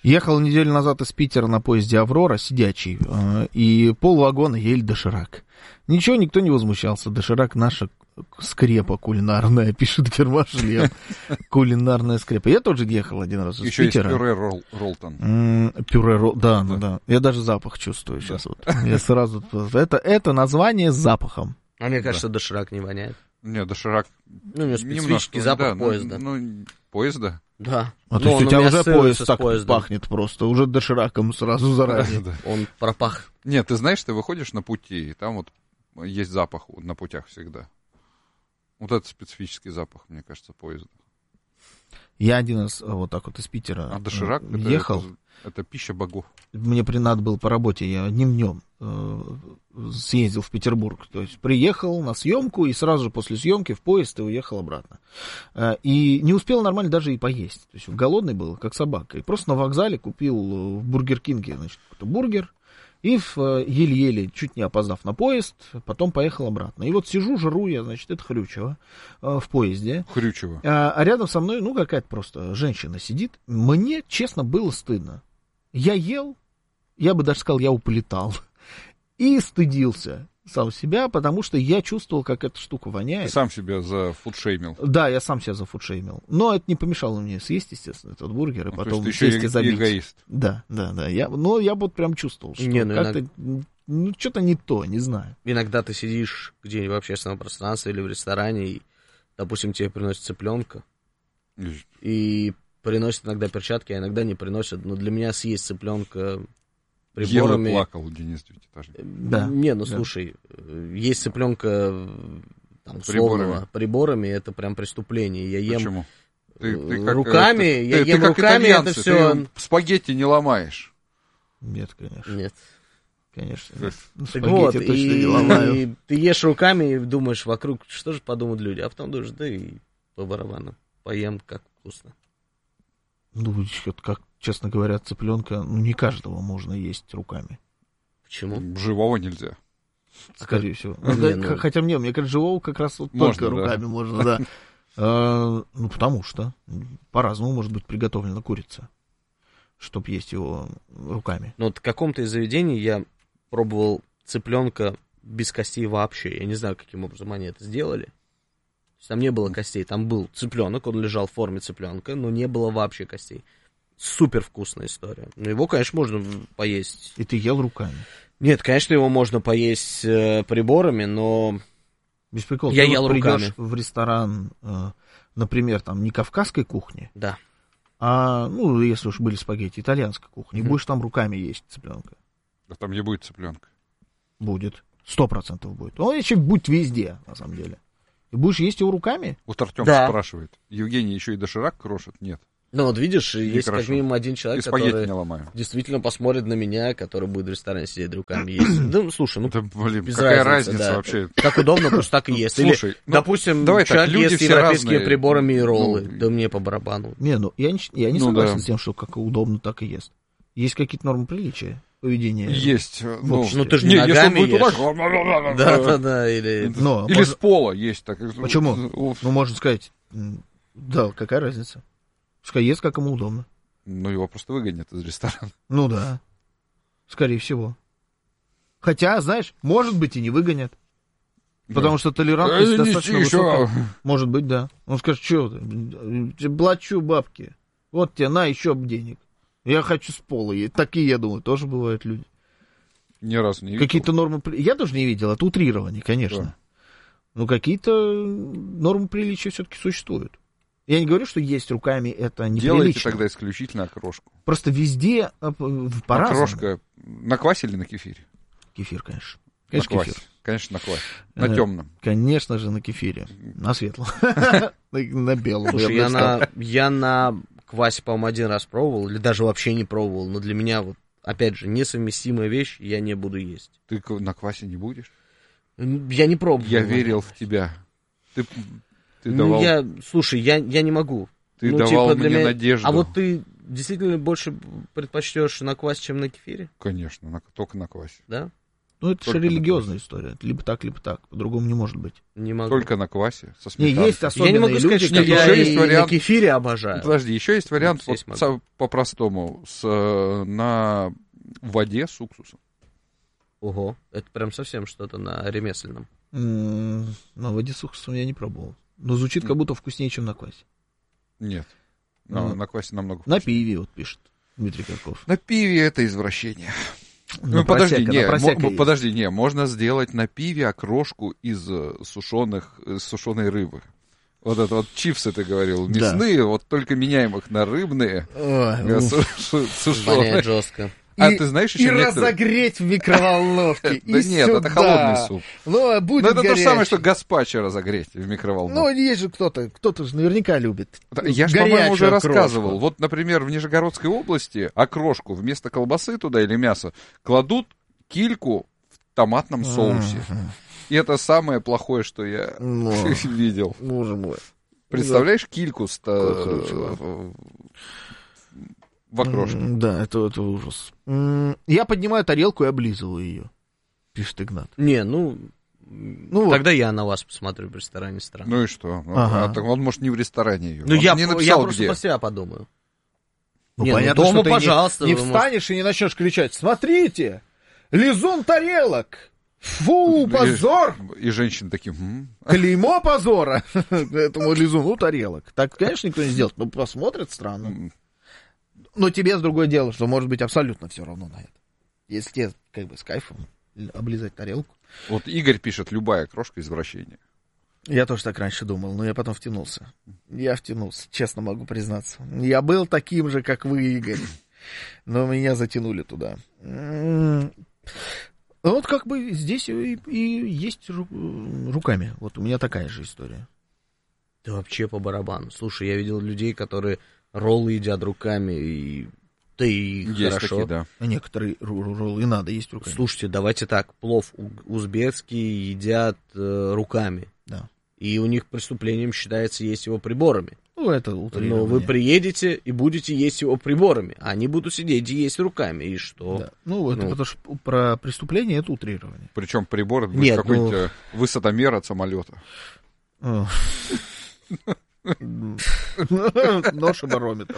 Ехал неделю назад из Питера на поезде «Аврора», сидячий, и полвагона ели доширак. Ничего, никто не возмущался. Доширак наша скрепа кулинарная, пишет Гермошлем. Кулинарная скрепа. Я тоже ехал один раз из еще Питера. Еще есть пюре Ролтон. Пюре, да. Я даже запах чувствую сейчас. Вот. Я сразу... Это название с запахом. А мне кажется, доширак не воняет. Нет, доширак... Ну, у него специфический запах поезда. Поезда? Да. То есть у тебя уже поезд так пахнет просто, уже дошираком сразу заранее. Да. Он пропах. Нет, ты знаешь, ты выходишь на пути, и там вот есть запах на путях всегда. Вот это специфический запах, мне кажется, поезда. Я один раз вот так вот из Питера доширак ехал. Это пища богов. Мне надо было по работе, я одним днем съездил в Петербург. То есть приехал на съемку и сразу же после съемки в поезд и уехал обратно. И не успел нормально даже и поесть. То есть голодный был, как собака. И просто на вокзале купил в Бургер Кинге, значит, какой-то бургер. И еле-еле, чуть не опоздав на поезд, потом поехал обратно. И вот сижу, жру я, значит, это Хрючево в поезде. Хрючево. А рядом со мной, какая-то просто женщина сидит. Мне, честно, было стыдно. Я ел, я бы даже сказал, я уплетал. И стыдился сам себя, потому что я чувствовал, как эта штука воняет. Ты сам себя зафудшеймил. Да, я сам себя зафудшеймил. Но это не помешало мне съесть, естественно, этот бургер, и потом ты сесть еще и забить. Эгоист. Да. Я вот прям чувствовал, что как-то что-то не то, не знаю. Иногда ты сидишь где-нибудь в общественном пространстве или в ресторане, и, допустим, тебе приносят цыпленка, и приносят иногда перчатки, а иногда не приносят. Но для меня съесть цыпленка приборами... Ел и плакал, Денис Девятиэтажник. Да. Слушай, есть цыпленка условного приборами, это прям преступление. Я ем... Почему? Руками, я ем руками, это все... Ты спагетти не ломаешь. Нет, конечно. Нет. Конечно. Так вот, и ты ешь руками и думаешь вокруг, что же подумают люди, а потом думаешь, да и по барабану, поем, как вкусно. Как, честно говоря, цыпленка, не каждого можно есть руками. Почему? Живого нельзя. Скорее всего. Не, Хотя мне кажется, живого как раз вот только руками можно, да. Потому что по-разному может быть приготовлена курица, чтобы есть его руками. Ну, вот в каком-то из заведений я пробовал цыпленка без костей вообще. Я не знаю, каким образом они это сделали. Там не было костей, там был цыпленок, он лежал в форме цыпленка, но не было вообще костей. Супер вкусная история. Ну, его, конечно, можно поесть. И ты ел руками? Нет, конечно, его можно поесть приборами, но... Без прикола. Я ел руками. Придешь в ресторан, например, там, не кавказской кухни, да. А, если уж были спагетти, итальянской кухни, будешь там руками есть цыпленка. А там не будет цыпленка? Будет. 100% будет. Он еще будет везде, на самом деле. И будешь есть его руками? Вот Артем спрашивает. Евгений еще и доширак крошит? Нет. Ну вот видишь, не есть хорошо. Как минимум один человек, который действительно посмотрит на меня, который будет в ресторане сидеть руками есть. Ну, слушай, без какая разница вообще? Как удобно, пусть так и есть. Или, допустим, человек ест европейские приборами и роллы. Да мне по барабану. Не, я не согласен с тем, что как удобно, так и ест. Есть какие-то нормы приличия поведения? Есть. Ты же не ногами ешь. Да. Или с пола есть. Почему? Можно сказать, да, какая разница? Пускай ест, как ему удобно. Его просто выгонят из ресторана. Да. Скорее всего. Хотя, знаешь, может быть и не выгонят. Потому что толерантность достаточно высокая. Может быть, да. Он скажет, что ты, плачу бабки. Вот тебе, на, еще денег. Я хочу с пола есть. Такие, я думаю, тоже бывают люди. Ни разу не видел. Какие-то нормы... Я тоже не видел, это утрирование, конечно. Да. Но какие-то нормы приличия все-таки существуют. Я не говорю, что есть руками это неприлично. Делайте тогда исключительно окрошку. Просто везде по-разному. Окрошка на квасе или на кефире? Кефир, конечно. Конечно, кефир. Конечно, на квасе. На темном. Конечно же, на кефире. На светлом. На белом. Слушай, я на квасе, по-моему, один раз пробовал, или даже вообще не пробовал. Но для меня, вот, опять же, несовместимая вещь, я не буду есть. Ты на квасе не будешь? Я не пробовал. Я верил в тебя. Ты давал... Слушай, я не могу. Ты давал мне надежду. А вот ты действительно больше предпочтешь на квасе, чем на кефире? Конечно, только на квасе. Да? Ну, это же Только на религиозная история. Либо так, по-другому не может быть. Не могу. Только на квасе, со Не, сметанкой. есть Я особенные не могу люди, сказать, что Нет, я еще есть и вариант. на кефире обожаю. Подожди, еще есть вариант Здесь вот могу. по-простому, на воде с уксусом. Ого, это прям совсем что-то на ремесленном. На воде с уксусом я не пробовал. Но звучит как будто вкуснее, чем на квасе. Нет, Ну, на квасе намного На вкуснее. пиве, вот пишет Дмитрий Карков. На пиве это извращение. На подожди, просека, на просека есть. подожди, можно сделать на пиве окрошку из сушеной рыбы. Вот это вот чипсы, ты говорил, Да. мясные, вот только меняем их на рыбные, Ой, сушеные. Воняет жестко. А ты знаешь еще и некоторые... разогреть в микроволновке. Да и нет, это сюда. холодный суп. Ну, будет Но это то же горячий. самое, что гаспачо разогреть в Ну, микроволновке. есть же кто-то же наверняка любит. Я же, горячую по-моему, уже окрошку. рассказывал. Вот, например, в Нижегородской области окрошку вместо колбасы туда или мяса кладут кильку в томатном соусе. И это самое плохое, что я Ну, видел. боже мой. Представляешь кильку Какой в окрошке? Да, это ужас. Я поднимаю тарелку и облизываю ее, пишет Игнат. Не, ну вот. тогда я на вас посмотрю в ресторане страны. Ну и что? Ну, Ага. так он, может, не в ресторане ее. Ну, Он я не написал, просто где. про себя подумаю. Ну, Не, ну, понятно, дома, что ты пожалуйста, не вы встанешь и не начнешь кричать: смотрите, лизун тарелок! Фу, позор! И женщины такие... «М». Клеймо позора этому лизуну тарелок. Так, конечно, никто не сделает. Но посмотрят странно. Но тебе с другое дело, что может быть абсолютно все равно на это. Если тебе как бы с кайфом облизать тарелку. Вот Игорь пишет, любая крошка извращение. Я тоже так раньше думал, но я потом втянулся. Я втянулся, честно могу признаться. Я был таким же, как вы, Игорь. Но меня затянули туда. Вот как бы здесь и есть руками. Вот у меня такая же история. Да вообще по барабану. Слушай, я видел людей, которые роллы едят руками, и да и Есть хорошо. такие, да. А некоторые роллы надо есть руками. Слушайте, давайте так, плов узбекский едят руками. Да. И у них преступлением считается есть его приборами. Ну, это утрирование. Но вы приедете и будете есть его приборами, а они будут сидеть и есть руками. И что? Да. Ну, это потому что про преступление это утрирование. Причем прибор это Нет, какой-нибудь высотомер от самолета. Нож и барометр.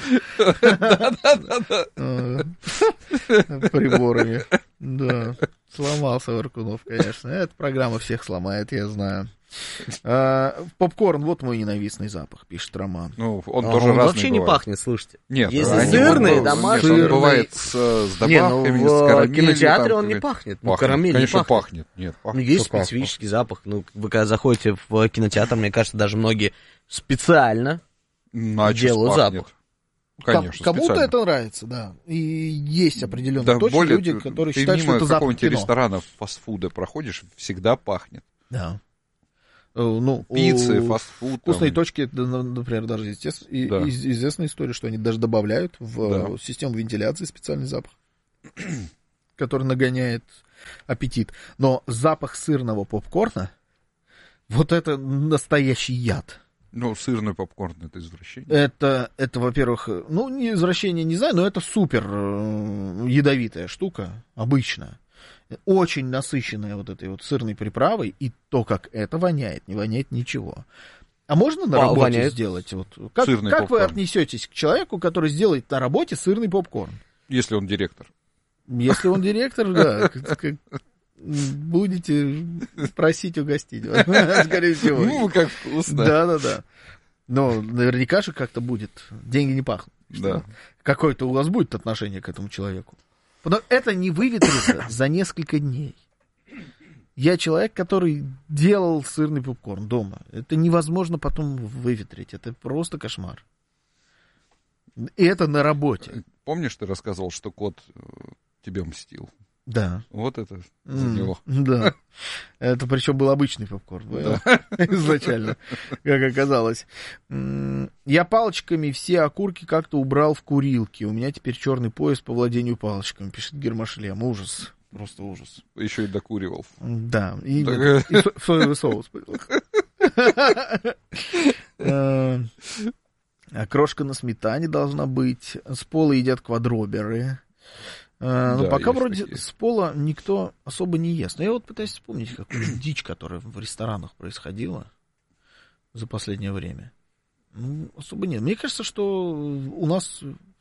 Приборами. Да. Сломался Варкунов, конечно. Эта программа всех сломает, я знаю. Попкорн, вот мой ненавистный запах, пишет Роман. Ну, он А тоже он разный вообще не бывает. пахнет, слушайте. Нет, Если они сырный, могут- домашний. Нет, он бывает с Не, ну добавками, с в карамелью. кинотеатре там он не какой-то. пахнет. Ну, Пахнет. карамель не Конечно, пахнет. пахнет. Нет, Ну, пахнет. есть Что пахнет? специфический запах. Ну, вы когда заходите в кинотеатр, мне кажется, даже многие специально Начос делают пахнет. запах. Конечно, Кому-то специально. это нравится, да. И есть определенные Да, точки более, люди, которые ты считают, мимо что это запах какого-нибудь кино. ресторана фастфуда проходишь, всегда пахнет. Да. Ну, Пиццы, у фастфуд. вкусные там. точки, например, даже Да. известная история, что они даже добавляют в Да. систему вентиляции специальный запах, который нагоняет аппетит. Но запах сырного попкорна, вот это настоящий яд. Ну, сырный попкорн — это извращение. Это, во-первых, ну, не извращение, не знаю, но это супер ядовитая штука, обычно. Очень насыщенная вот этой вот сырной приправой, и то, как это воняет, не воняет ничего. А можно на работе воняет. сделать? Вот, как Сырный вы попкорн. отнесетесь к человеку, который сделает на работе сырный попкорн? Если он директор. Если он директор, да, будете просить угостить, скорее всего. Ну, как вкусно. Да. Но наверняка же как-то будет. Деньги не пахнут. Да. Какое-то у вас будет отношение к этому человеку. Потому что это не выветрится за несколько дней. Я человек, который делал сырный попкорн дома. Это невозможно потом выветрить. Это просто кошмар. И это на работе. Помнишь, ты рассказывал, что кот тебе мстил? Да. Вот это за него. Да. Это причем был обычный попкорн. Изначально, как оказалось. Я палочками все окурки как-то убрал в курилке. У меня теперь черный пояс по владению палочками, пишет Гермошлем. Ужас. Просто ужас. Еще и докуривал. Да. И Так- соевый соус. Окрошка на сметане должна быть. С пола едят квадроберы. Но Да, пока есть вроде такие. с пола никто особо не ест. Но я вот пытаюсь вспомнить какую-нибудь дичь, которая в ресторанах происходила за последнее время. Ну, особо нет. Мне кажется, что у нас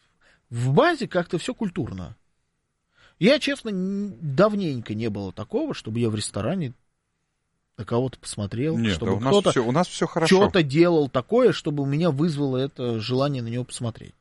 в базе как-то все культурно. Я, честно, давненько не было такого, чтобы я в ресторане на кого-то посмотрел, Нет, чтобы да, кто-то у нас все хорошо. что-то делал такое, чтобы у меня вызвало это желание на него посмотреть.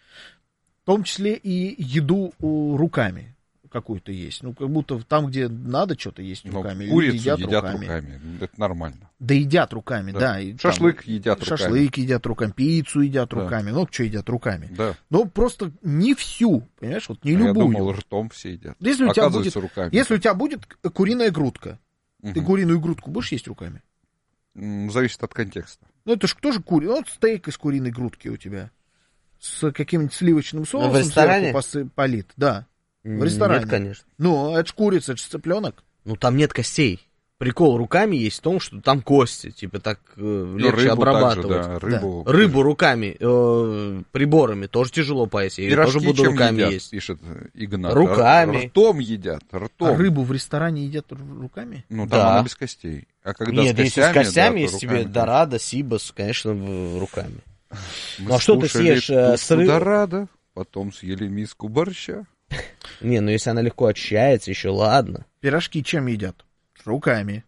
В том числе и еду руками какую-то есть. Ну, как будто там, где надо что-то есть Ну, руками, люди курицу едят едят руками. руками. Это нормально. Да едят руками, да. И Шашлык там, едят руками. шашлык едят руками, пиццу едят Да. руками. Ну, что едят руками? Да. Но просто не всю, понимаешь, вот не А любую. я думал, ртом все едят. Если у тебя Оказывается, будет, руками. если у тебя будет куриная грудка, ты куриную грудку будешь есть руками? Зависит от контекста. Ну, это же тоже вот стейк из куриной грудки у тебя. С каким-нибудь сливочным соусом в ресторане? сверху полит. Да, в ресторане. Нет, конечно. Ну, это ж курица, это ж цыпленок. Ну, там нет костей. Прикол руками есть в том, что там кости, типа так легче рыбу обрабатывать. также, да, рыбу. Рыбу руками, приборами тоже тяжело поесть. Я Пирожки тоже буду чем руками едят, есть. пишет Игнат. Руками. Ртом едят, ртом. А рыбу в ресторане едят руками? Ну, там Да. она без костей. А когда Нет, с если костями, с костями, да, то если тебе руками. дорадо, сибас, конечно, руками. Мы Ну, а что ты скушали съешь, с тушку рыбой? дорадо, потом съели миску борща. Не, ну если она легко очищается, еще ладно. Пирожки чем едят? Руками.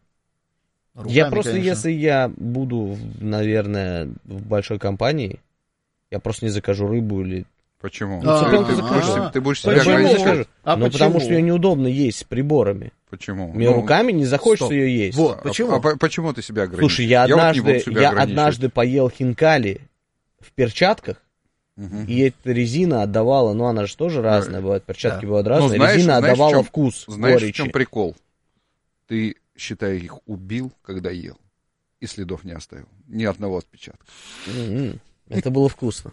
Я Руками, просто, конечно. если я буду, наверное, в большой компании, я просто не закажу рыбу или... Почему? Ну, цыпленка ты, закажу. ты будешь себя Почему? ограничивать? закажу? А ну, почему? потому что ее неудобно есть с приборами. Почему? Мне руками не захочется стоп. ее есть. Вот, почему? Почему ты себя ограничиваешь? Слушай, я вот не буду однажды, себя я ограничивать. однажды поел хинкали в перчатках, Мгм. и эта резина отдавала, ну она же тоже разная бывает, перчатки Да. бывают Ну, разные, знаешь, резина знаешь, в отдавала чем- вкус Знаешь, в горечи. чем прикол? Ты, считай, их убил, когда ел. И следов не оставил. Ни одного отпечатка. М-м. Это было вкусно.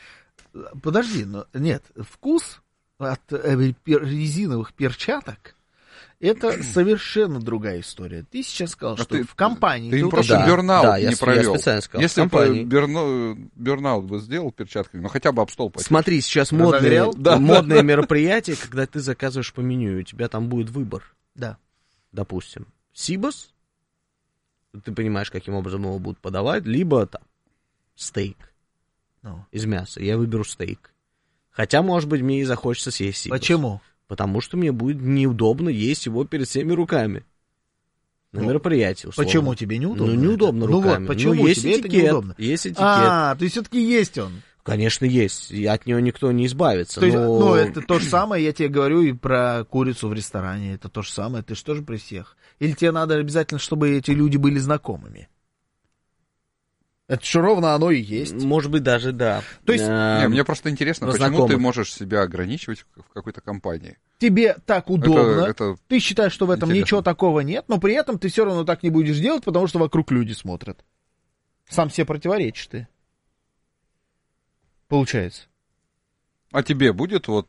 Подожди, но нет, вкус от резиновых перчаток это совершенно другая история. Ты сейчас сказал, А что ты- в компании... Ты им вот просто это- Да, бернаут да, не я провел. специально сказал, Если в компании. бы бернаут бы сделал перчатками, ну хотя бы об стол потер. Смотри, сейчас Разогрел? модное мероприятие, когда ты заказываешь по меню, и у тебя там будет выбор. Да. Допустим, сибас, ты понимаешь, каким образом его будут подавать, либо там стейк Ну. из мяса. Я выберу стейк. Хотя, может быть, мне и захочется съесть сибас. Почему? Потому что мне будет неудобно есть его перед всеми руками. На Ну, мероприятии, условно. Почему тебе неудобно? Ну, неудобно это? руками. Ну вот, почему есть тебе это этикет, неудобно? Есть этикет. А, то есть все-таки есть он. Конечно, есть. И от него никто не избавится. То есть, но... ну, это то же самое, я тебе говорю и про курицу в ресторане. Это то же самое, ты же тоже при всех. Или тебе надо обязательно, чтобы эти люди были знакомыми? Это же ровно оно и есть. Может быть, даже да. То есть- Не, мне просто интересно, почему ты знакомых. можешь себя ограничивать в какой-то компании? Тебе так удобно, Это ты считаешь, что в этом интересно. ничего такого нет, но при этом ты все равно так не будешь делать, потому что вокруг люди смотрят. Сам себе противоречишь ты. Получается. А тебе будет вот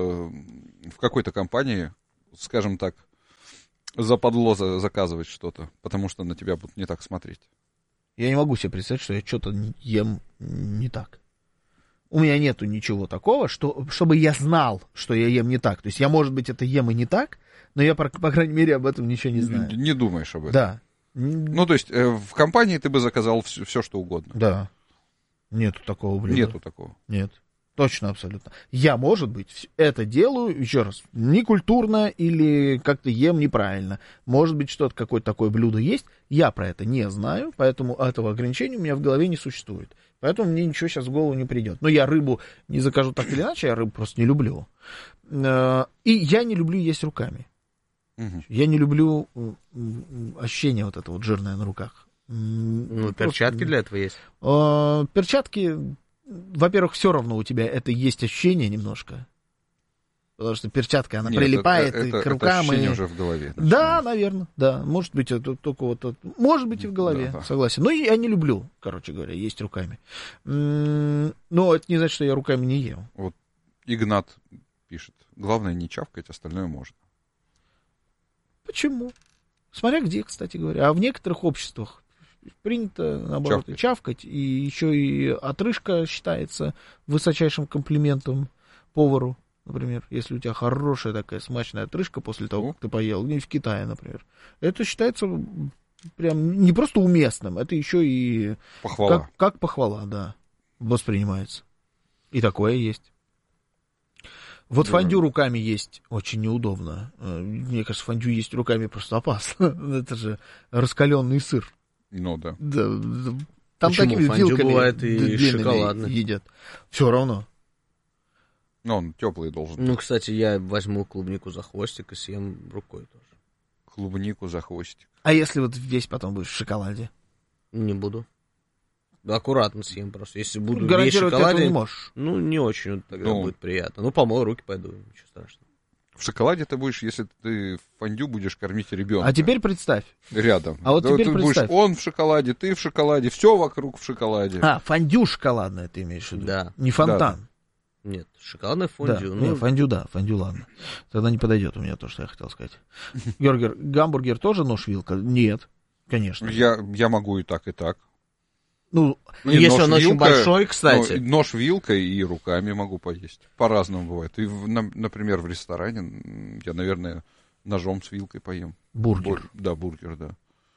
в какой-то компании, скажем так, западло заказывать что-то, потому что на тебя будут не так смотреть? Я не могу себе представить, что я что-то ем не так. У меня нету ничего такого, чтобы я знал, что я ем не так. То есть я, может быть, это ем и не так, но я, по крайней мере, об этом ничего не знаю. Не думаешь об этом? Да. Ну, то есть в компании ты бы заказал все что угодно? Да. Нету такого блюда. Нету такого. Нет. Точно, абсолютно. Я, может быть, это делаю, еще раз, некультурно или как-то ем неправильно. Может быть, что-то, какое-то такое блюдо есть. Я про это не знаю, поэтому этого ограничения у меня в голове не существует. Поэтому мне ничего сейчас в голову не придет. Но я рыбу не закажу так или иначе, я рыбу просто не люблю. И я не люблю есть руками. Мгм. Я не люблю ощущение вот это вот жирное на руках. Ну, перчатки для этого есть. Перчатки, во-первых, все равно у тебя это есть ощущение немножко. Потому что перчатка, она Нет, прилипает и это к рукам. ощущение И... уже в голове. Да, наверное, да. Может быть, это только вот... Может быть, и в голове, Да. согласен. Но я не люблю, короче говоря, есть руками. Но это не значит, что я руками не ем. Вот Игнат пишет. Главное не чавкать, остальное можно. Почему? Смотря где, кстати говоря. А в некоторых обществах принято, наоборот, Чавкать. и чавкать, и еще и отрыжка считается высочайшим комплиментом повару. например, если у тебя хорошая такая смачная отрыжка после того, как ты поел, не в Китае, например, это считается прям не просто уместным, это еще и Похвала. как похвала, да, воспринимается. И такое есть. Вот фондю руками есть очень неудобно. Мне кажется, фондю есть руками просто опасно. Это же раскаленный сыр. Ну да. Там Почему? такими Фондю вилками бывает и длинными шоколадный. едят. Все равно. Но он теплый должен. Ну, кстати, я возьму клубнику за хвостик и съем рукой тоже. Клубнику за хвостик. А если вот весь потом будешь в шоколаде? Не буду. Аккуратно съем просто. Если буду весь в Гарантировать этого шоколаде, не можешь. ну, не очень вот тогда Ну. будет приятно. Ну, помою руки, пойду, ничего страшного. В шоколаде ты будешь, если ты фондю будешь кормить ребенка. А теперь представь. Рядом. А вот Да, теперь ты будешь, представь. он в шоколаде, ты в шоколаде, все вокруг в шоколаде. А, фондю шоколадное ты имеешь в виду? Да. Не фонтан. Нет, шоколадное Да, фондю. Ну, не, фондю, да, фондю, ладно. Тогда не подойдет у меня то, что я хотел сказать. Георгий, гамбургер тоже нож-вилка? Нет, конечно. Я могу и так, и так. Ну, если он очень нож-вилка, большой, кстати. ну, нож вилкой и руками могу поесть. По-разному бывает. И, например, в ресторане я, наверное, ножом с вилкой поем. бургер. Да, бургер, да.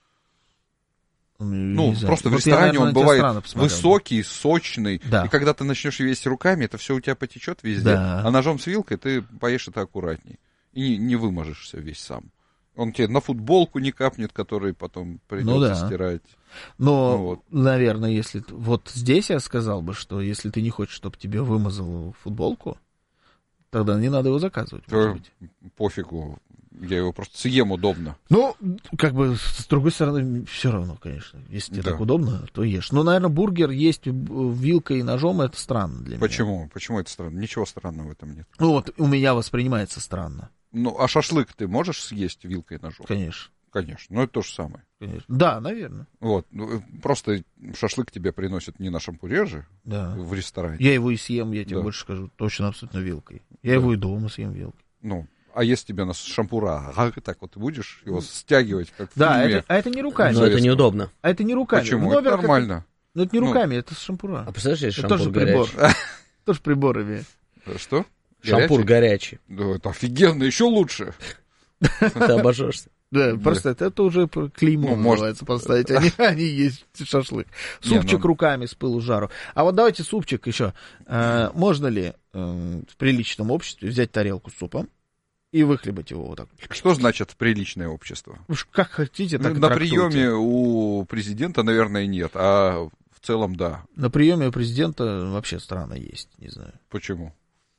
Ну, Ну, просто в ресторане он бывает высокий, сочный. Да. И когда ты начнешь есть руками, это все у тебя потечет везде. Да. А ножом с вилкой ты поешь это аккуратней. И не выможешься весь сам. Он тебе на футболку не капнет, который потом придется стирать. Но, Ну, вот. наверное, если... Вот здесь я сказал бы, что если ты не хочешь, чтобы тебе вымазал футболку, тогда не надо его заказывать. может быть. Пофигу. Я его просто съем удобно. Ну, как бы, с другой стороны, все равно, конечно. Если тебе Да. так удобно, то ешь. Но, наверное, бургер есть вилкой и ножом, это странно для меня. Почему? Почему это странно? Ничего странного в этом нет. Ну, вот у меня воспринимается странно, Ну, а шашлык ты можешь съесть вилкой и ножом? конечно. Конечно. Ну, это то же самое. Конечно. Да, наверное. Вот. Ну, просто шашлык тебе приносят не на шампуре же Да. в ресторане. Я его и съем, я тебе Да. больше скажу, точно абсолютно вилкой. Я его и дома съем вилкой. Ну, а если тебе на шампура, так вот ты будешь его стягивать, как в Да, фильме? это не руками. Но это неудобно. А это не руками. Почему? В Это номерах нормально. Ну, это не Ну. руками, это с шампура. А представляешь, есть Это шампур тоже прибор. горячий. Тоже приборами. Что? Шампур горячий. Да, это офигенно, еще лучше. Ты обожжешься. Да, просто это уже клеймо Ну, может. называется поставить, они есть шашлык. Не, Супчик ну- руками с пылу с жару. А вот давайте супчик еще. Можно ли в приличном обществе взять тарелку с супом и выхлебать его вот так? Что значит приличное общество? Уж как хотите, так и На трактуйте. приеме у президента, наверное, нет, а в целом да. На приеме у президента вообще странно есть, не знаю. Почему?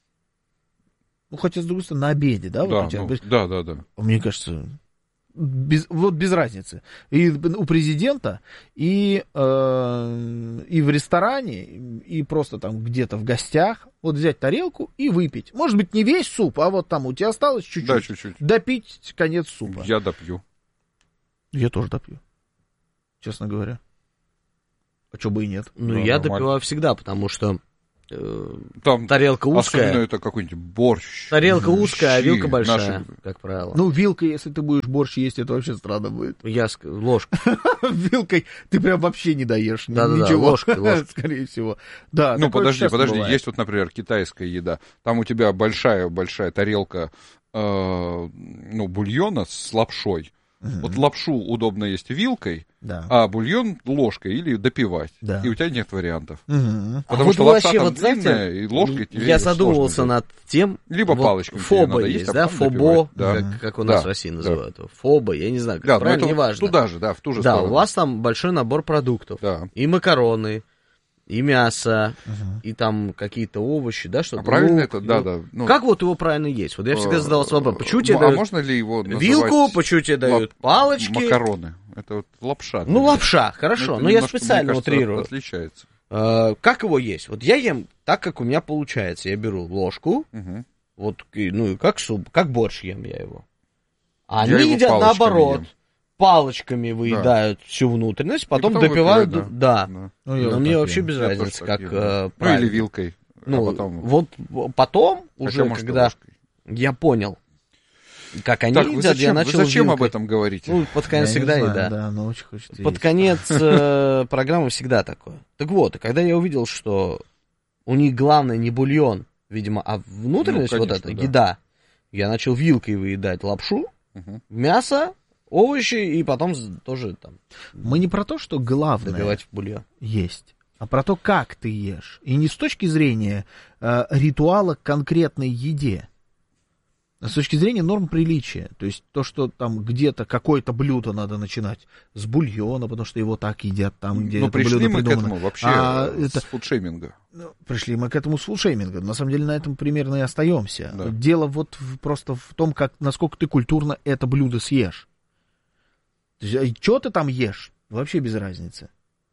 Ну, хотя, с другой стороны, на обеде, да? Вот у тебя? Да. Мне кажется, без разницы. И у президента, и в ресторане, и просто там где-то в гостях, вот взять тарелку и выпить. Может быть, не весь суп, а вот там у тебя осталось чуть-чуть. Да, чуть-чуть. Допить конец супа. Я допью. Я тоже допью, честно говоря. А что бы и нет. Ну, Да, я нормально. допиваю всегда, потому что Там тарелка особенно узкая. это какой-нибудь борщ. Тарелка узкая, а щи вилка большая, наши. как правило. Ну, вилкой, если ты будешь борщ есть, это вообще странно будет. Ложка. Вилкой ты прям вообще не доешь. Да-да-да, ничего. ложкой. Скорее всего. Да, Ну, такое часто подожди, бывает. есть вот, например, китайская еда. Там у тебя большая тарелка бульона с лапшой. Вот лапшу удобно есть вилкой, Да. а бульон ложкой или допивать. Да. И у тебя нет вариантов. Мгм. Потому вот что лапша вообще, там вот знаете, длинная, и ложкой тебе я её задумывался сложно над тем... Либо вот палочкой тебе Фоба надо есть, есть, а да? потом Фобо, допивать. Да. как у нас Да, в России да. называют. Фоба, я не знаю, как Да, но правильно, это неважно. туда же, да, в ту же Да, сторону. у вас там большой набор продуктов. Да. И макароны, и мясо, и там какие-то овощи, да, что-то. А правильно лук, это? Да. Ну, Как вот его правильно есть? Вот я всегда задавался вопросом, почему тебе А дают можно ли его называть вилку, почему тебе дают палочки? макароны? Это вот лапша. Ну, лапша, хорошо, Это но я немножко, специально мне кажется, утрирую. отличается. Как его есть? Вот я ем так, как у меня получается. Я беру ложку, Мгм. вот, ну, и как суп, как борщ ем я его. А Я они его едят палочками наоборот. ем. Палочками выедают всю внутренность, потом потом допивают. выпивают, Да. Да. Ну, я Но вот мне так вообще ем. без Я тоже разницы, так как ем, да. Ну, правильно. или вилкой. Ну, а потом... вот потом, Хотя, уже может, и когда ложкой. я понял, как они Так, вы едят, я начал зачем об вилкой. этом говорите? Ну, под конец Я не всегда знаю, еда. Да, но очень хочется Под есть. конец программы всегда такое. Так вот, и когда я увидел, что у них главное не бульон, видимо, а внутренность, Ну, вот конечно, эта да. еда, я начал вилкой выедать лапшу, мясо, овощи и потом тоже там Мы не про то, что главное добивать в бульон. есть, а про то, как ты ешь. И не с точки зрения ритуала к конкретной еде, а с точки зрения норм приличия. То есть то, что там где-то какое-то блюдо надо начинать с бульона, потому что его так едят там, где Ну, это пришли блюдо мы к придумано. этому вообще это... с фудшейминга. Пришли мы к этому с фулшейминга. На самом деле на этом примерно и остаемся. Да. Дело вот просто в том, насколько ты культурно это блюдо съешь. Что ты там ешь? Вообще без разницы.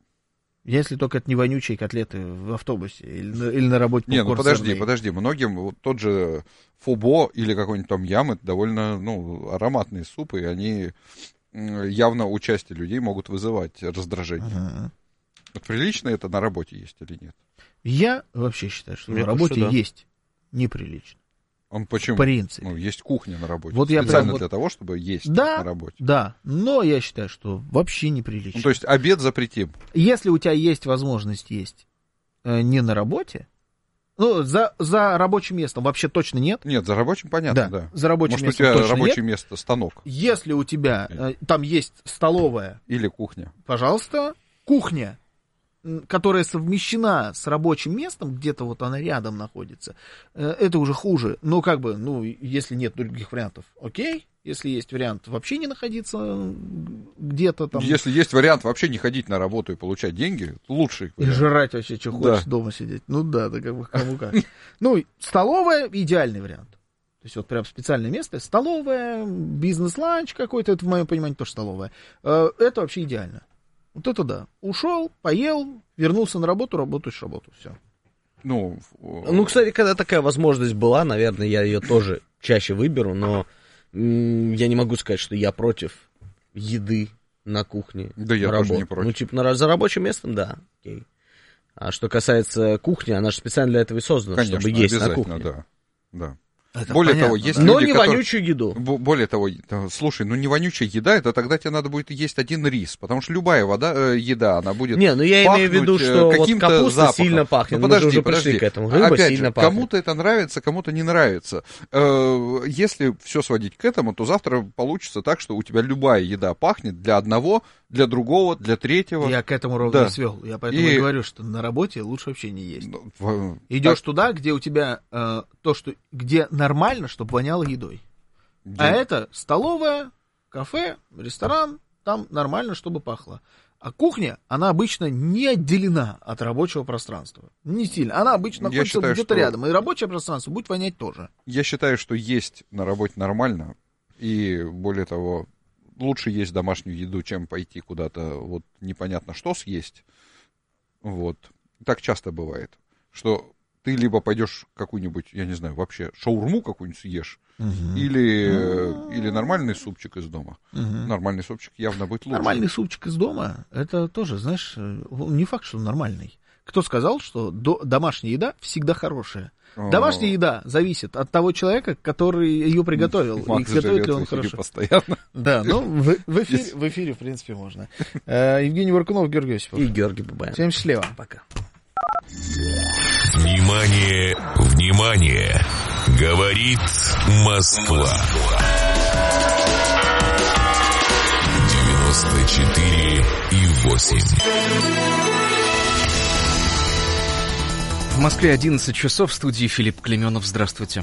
Если только это не вонючие котлеты в автобусе или на работе. Не, ну попкорн подожди. Многим вот тот же фубо или какой-нибудь том ям, это довольно, ну, ароматные супы, и они явно у части людей могут вызывать раздражение. Ага. Вот прилично это на работе есть или нет? Я вообще считаю, что Мне на работе кажется, да. есть неприлично. Почему? В принципе. Ну, есть кухня на работе. Вот я специально прям для того, чтобы есть Да, на работе. да, но я считаю, что вообще неприлично. Ну, то есть обед запретим. Если у тебя есть возможность есть не на работе, ну, за рабочим местом вообще точно нет. Нет, за рабочим понятно, да. За рабочим Может, у местом тебя точно рабочее нет. место, станок Если у тебя там есть столовая, или кухня. пожалуйста, кухня, которая совмещена с рабочим местом, где-то вот она рядом находится, это уже хуже. Но как бы, ну, если нет других вариантов, окей. Если есть вариант вообще не находиться где-то там. Если есть вариант вообще не ходить на работу и получать деньги, лучший И вариант. жрать вообще, что хочешь, Да. дома сидеть. Ну да, как бы кому как. Ну, столовая — идеальный вариант. То есть вот прям специальное место, столовая, бизнес-ланч какой-то, это в моем понимании тоже столовая. Это вообще идеально. Вот это да. Ушел, поел, вернулся на работу, работаешь работу, все. Ну, Кстати, когда такая возможность была, наверное, я ее тоже чаще выберу, но я не могу сказать, что я против еды на кухне. Да, я на тоже работу. не против. Ну, типа, за рабочим местом, да, окей. А что касается кухни, она же специально для этого и создана, конечно, чтобы есть на обязательно, кухне. да. Это Более понятно, того, есть да. Но люди, не которые- вонючую еду. Более того, слушай, ну не вонючая еда, это тогда тебе надо будет есть один рис, потому что любая еда, она будет Не, ну я имею в виду, пахнуть, что вот каким-то капуста запахом. сильно пахнет. Ну, Мы же уже пришли к этому. Рыба Опять сильно же, пахнет. кому-то это нравится, кому-то не нравится. Если все сводить к этому, то завтра получится так, что у тебя любая еда пахнет для одного, для другого, для третьего. Я к этому ровно Да. и свел. Я поэтому И- и говорю, что на работе лучше вообще не есть. Ну, Идешь туда, где у тебя где нормально, чтобы воняло едой. А это столовая, кафе, ресторан, там нормально, чтобы пахло. А кухня, она обычно не отделена от рабочего пространства. Не сильно. Она обычно Я находится считаю, где-то что- рядом. И рабочее пространство будет вонять тоже. Я считаю, что есть на работе нормально, и более того, лучше есть домашнюю еду, чем пойти куда-то вот непонятно что съесть. Вот. Так часто бывает, что ты либо пойдешь какую-нибудь, я не знаю, вообще шаурму какую-нибудь съешь, или нормальный супчик из дома. Нормальный супчик явно будет лучше. Нормальный супчик из дома, это тоже, знаешь, не факт, что он нормальный. Кто сказал, что домашняя еда всегда хорошая? Домашняя еда зависит от того человека, который ее приготовил. И Макс готовит ли живет он в эфире хорошо. постоянно. Да, ну, в эфире, в принципе, можно. Евгений Варкунов, Георгий Осипов. И Георгий Бабаян. Всем счастливо. Пока. Внимание, внимание! Говорит Москва. 94,8. В Москве 11 часов, в студии Филипп Клеменов. Здравствуйте.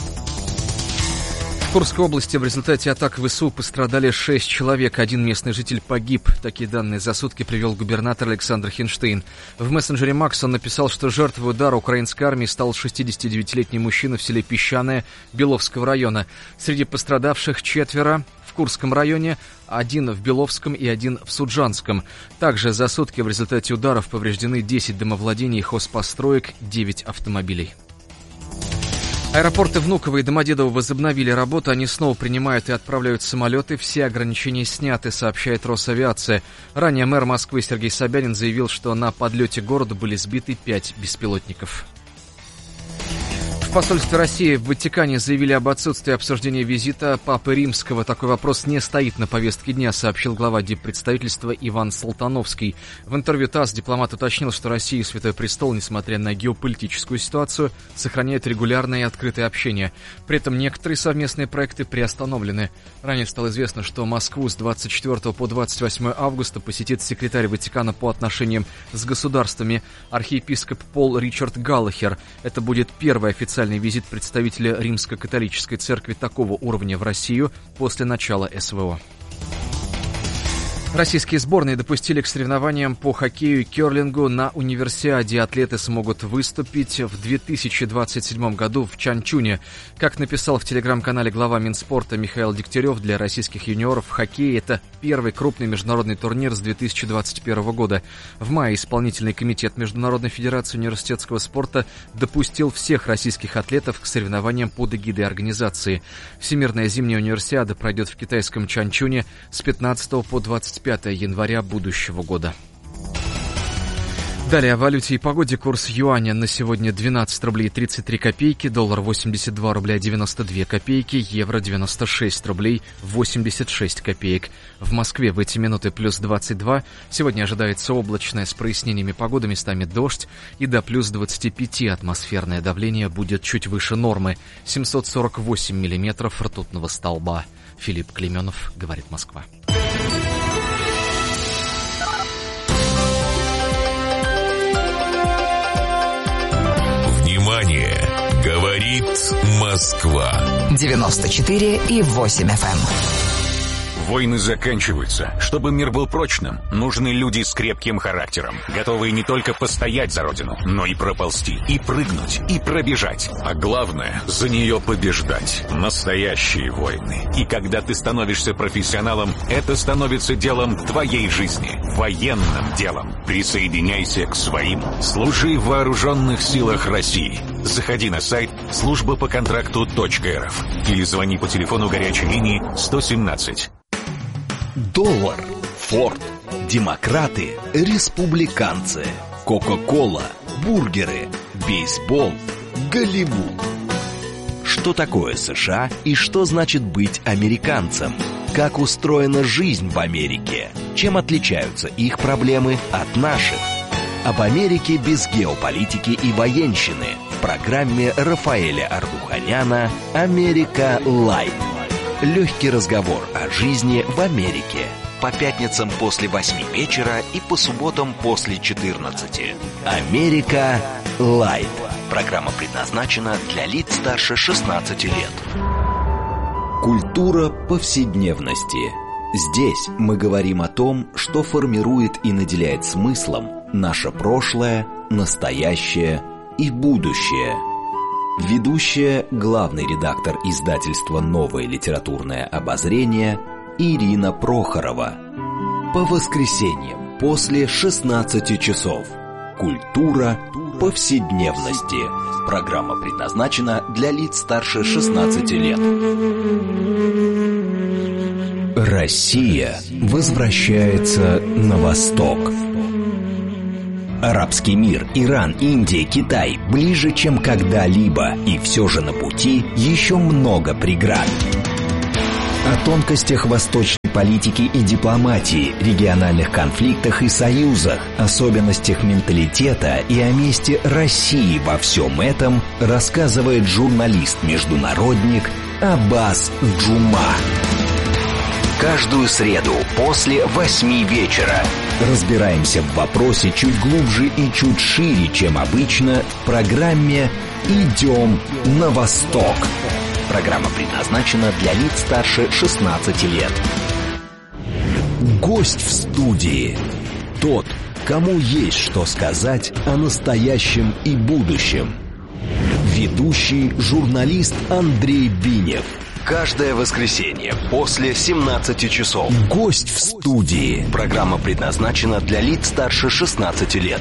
В Курской области в результате атак ВСУ пострадали 6 человек. Один местный житель погиб. Такие данные за сутки привел губернатор Александр Хинштейн. В мессенджере Макс он написал, что жертвой удара украинской армии стал 69-летний мужчина в селе Песчаное Беловского района. Среди пострадавших 4 в Курском районе, 1 в Беловском и 1 в Суджанском. Также за сутки в результате ударов повреждены 10 домовладений, хозпостроек, 9 автомобилей. Аэропорты Внуково и Домодедово возобновили работу. Они снова принимают и отправляют самолеты. Все ограничения сняты, сообщает Росавиация. Ранее мэр Москвы Сергей Собянин заявил, что на подлете к городу были сбиты 5 беспилотников. В посольстве России в Ватикане заявили об отсутствии обсуждения визита Папы Римского. Такой вопрос не стоит на повестке дня, сообщил глава диппредставительства Иван Салтановский. В интервью ТАСС дипломат уточнил, что Россия и Святой Престол, несмотря на геополитическую ситуацию, сохраняют регулярное и открытое общение. При этом некоторые совместные проекты приостановлены. Ранее стало известно, что Москву с 24 по 28 августа посетит секретарь Ватикана по отношениям с государствами архиепископ Пол Ричард Галлахер. Это будет первый официальный визит представителя Римско-католической церкви такого уровня в Россию после начала СВО. Российские сборные допустили к соревнованиям по хоккею и керлингу на универсиаде. Атлеты смогут выступить в 2027 году в Чанчуне. Как написал в телеграм-канале глава Минспорта Михаил Дегтярев, для российских юниоров в хоккее это первый крупный международный турнир с 2021 года. В мае исполнительный комитет Международной федерации университетского спорта допустил всех российских атлетов к соревнованиям под эгидой организации. Всемирная зимняя универсиада пройдет в китайском Чанчуне с 15 по 25 января будущего года. Далее о валюте и погоде. Курс юаня на сегодня 12 рублей 33 копейки, доллар 82 рубля 92 копейки, евро 96 рублей 86 копеек. В Москве в эти минуты плюс 22. Сегодня ожидается облачное с прояснениями погоды, местами дождь, и до плюс 25 атмосферное давление будет чуть выше нормы. 748 миллиметров ртутного столба. Филипп Клейменов, говорит Москва. Внимание! Говорит Москва. 94,8 FM. Войны заканчиваются. Чтобы мир был прочным, нужны люди с крепким характером, готовые не только постоять за родину, но и проползти, и прыгнуть, и пробежать. А главное, за нее побеждать. Настоящие войны. И когда ты становишься профессионалом, это становится делом твоей жизни. Военным делом. Присоединяйся к своим. Служи в Вооруженных силах России. Заходи на сайт службапоконтракту.рф или звони по телефону горячей линии 117. Доллар, Форд, демократы, республиканцы, Кока-кола, бургеры, бейсбол, Голливуд. Что такое США и что значит быть американцем? Как устроена жизнь в Америке? Чем отличаются их проблемы от наших? Об Америке без геополитики и военщины в программе Рафаэля Ардуханяна «Америка Лайт». Легкий разговор о жизни в Америке. По пятницам после 8 вечера и по субботам после 14. «Америка Лайт». Программа предназначена для лиц старше 16 лет. Культура повседневности. Здесь мы говорим о том, что формирует и наделяет смыслом наше прошлое, настоящее и будущее. Ведущая, главный редактор издательства «Новое литературное обозрение» Ирина Прохорова. По воскресеньям после 16 часов. Культура повседневности. Программа предназначена для лиц старше 16 лет. Россия возвращается на восток. Арабский мир, Иран, Индия, Китай ближе, чем когда-либо, и все же на пути еще много преград. О тонкостях восточной политики и дипломатии, региональных конфликтах и союзах, особенностях менталитета и о месте России во всем этом рассказывает журналист-международник Аббас Джума. Каждую среду после 8 вечера разбираемся в вопросе чуть глубже и чуть шире, чем обычно, в программе «Идем на восток». Программа предназначена для лиц старше 16 лет. Гость в студии. Тот, кому есть что сказать о настоящем и будущем. Ведущий журналист Андрей Бинев. Каждое воскресенье после 17 часов. Гость в студии. Программа предназначена для лиц старше 16 лет.